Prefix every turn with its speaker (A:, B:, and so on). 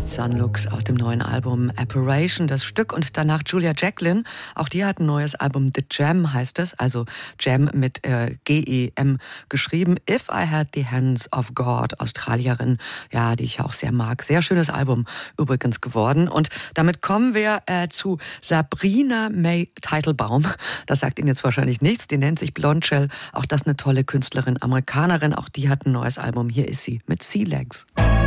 A: Sunlux aus dem neuen Album Apparition, das Stück, und danach Julia Jacklin. Auch die hat ein neues Album, The Gem heißt es, also Gem mit G-E-M geschrieben. If I Had the Hands of God, Australierin, ja, die ich auch sehr mag. Sehr schönes Album übrigens geworden. Und damit kommen wir zu Sabrina May Teitelbaum. Das sagt Ihnen jetzt wahrscheinlich nichts. Die nennt sich Blondshell. Auch das eine tolle Künstlerin, Amerikanerin. Auch die hat ein neues Album. Hier ist sie mit Sea Legs.